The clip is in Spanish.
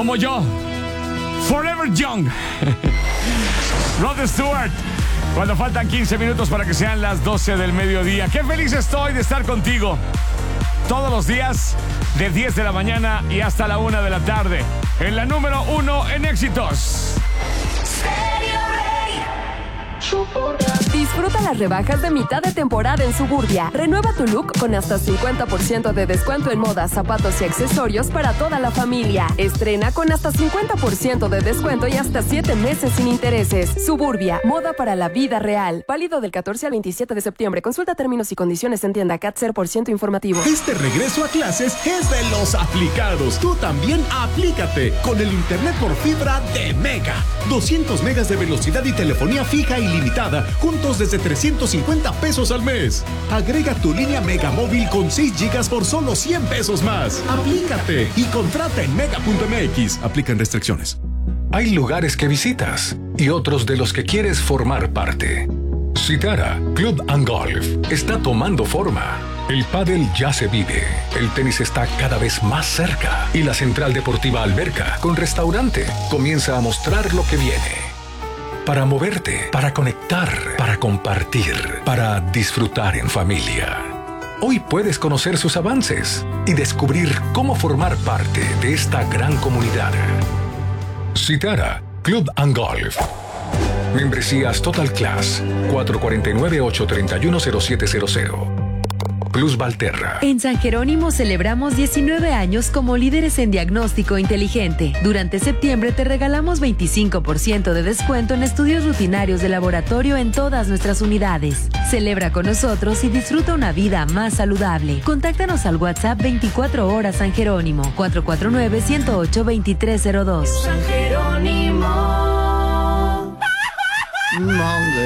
como yo. Forever Young. Rod Stewart. Cuando faltan 15 minutos para que sean las 12 del mediodía. Qué feliz estoy de estar contigo. Todos los días, de 10 de la mañana y hasta la 1 de la tarde. En la número 1 en éxitos. Disfruta las rebajas de mitad de temporada en Suburbia. Renueva tu look con hasta 50% de descuento en moda, zapatos y accesorios para toda la familia. Estrena con hasta 50% de descuento y hasta 7 meses sin intereses. Suburbia, moda para la vida real. Válido del 14 al 27 de septiembre. Consulta términos y condiciones en tienda. CAT 0% informativo. Este regreso a clases es de los aplicados. Tú también aplícate con el internet por fibra de Mega. 200 megas de velocidad y telefonía fija ilimitada, juntos desde 350 pesos al mes. Agrega tu línea Mega Móvil con 6 gigas por solo 100 pesos más. Aplícate y contrata en mega.mx. Aplican restricciones. Hay lugares que visitas y otros de los que quieres formar parte. Citara Club and Golf está tomando forma. El pádel ya se vive, el tenis está cada vez más cerca y la Central Deportiva Alberca, con restaurante, comienza a mostrar lo que viene. Para moverte, para conectar, para compartir, para disfrutar en familia. Hoy puedes conocer sus avances y descubrir cómo formar parte de esta gran comunidad. Citara Club and Golf. Membresías Total Class 449-831-0700. Plus Valterra. En San Jerónimo celebramos 19 años como líderes en diagnóstico inteligente. Durante septiembre te regalamos 25% de descuento en estudios rutinarios de laboratorio en todas nuestras unidades. Celebra con nosotros y disfruta una vida más saludable. Contáctanos al WhatsApp 24 horas San Jerónimo 449-108-2302. San Jerónimo.